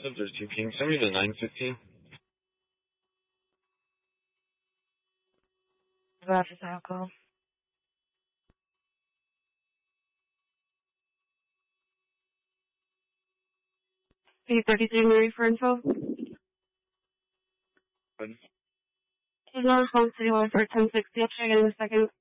32 King. Send me the 915. Roger, Taco. P33 Marie for info. Pardon? He's on response to you for 1060. I'll check in a second.